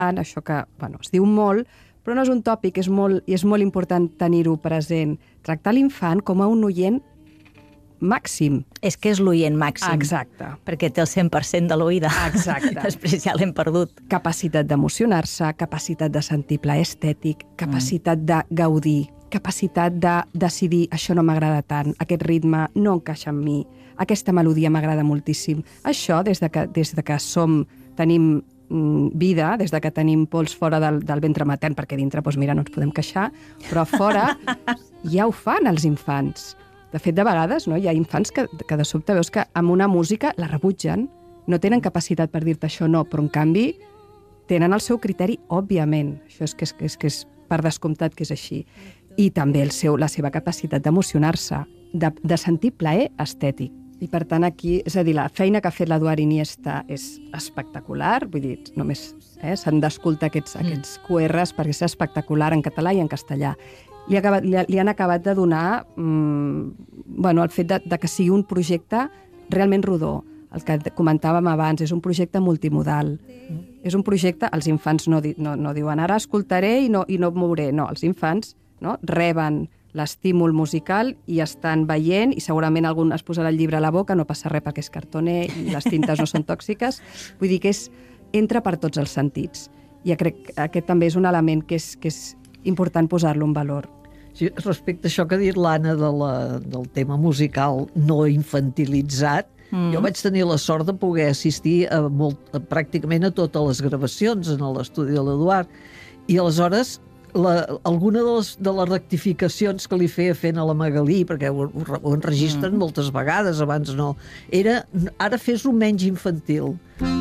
això que es diu molt, però no és un tòpic, és molt important tenir-ho present. Tractar l'infant com a un oient màxim. És que és l'oient màxim. Exacte. Perquè té el 100% de l'oïda. Exacte. Després ja l'hem perdut. Capacitat d'emocionar-se, capacitat de sentir plaer estètic, capacitat de gaudir, capacitat de decidir això no m'agrada tant, aquest ritme no encaixa amb mi, aquesta melodia m'agrada moltíssim. Això, des de que tenim vida, des de que tenim pols fora del ventre matern, perquè dintre, doncs mira, no ens podem queixar, però fora ja ho fan els infants. De fet, de vegades hi ha infants que de sobte veus que amb una música la rebutgen, no tenen capacitat per dir-te això no, però en canvi tenen el seu criteri, òbviament. Això és que és per descomptat que és així. I també la seva capacitat d'emocionar-se, de sentir plaer estètic. I per tant aquí, és a dir, la feina que ha fet l'Eduard Iniesta és espectacular, vull dir, només s'han d'escoltar aquests QRs perquè és espectacular en català i en castellà. Li han acabat de donar el fet de que sigui un projecte realment rodó. El que comentàvem abans, és un projecte multimodal. És un projecte, els infants no diuen ara escoltaré i no em mouré. No, els infants reben l'estímul musical i estan veient, i segurament algú es posarà el llibre a la boca, no passa res perquè és cartoner i les tintes no són tòxiques. Vull dir que entra per tots els sentits. I crec que aquest també és un element que és important posar-lo en valor. Sí, respecte a això que ha dit l'Anna del tema musical no infantilitzat, jo vaig tenir la sort de poder assistir pràcticament a totes les gravacions en l'estudi de l'Eduard, i aleshores alguna de les rectificacions que li feia fent a la Magalí, perquè ho enregistren moltes vegades, abans no, era ara fes-ho menys infantil.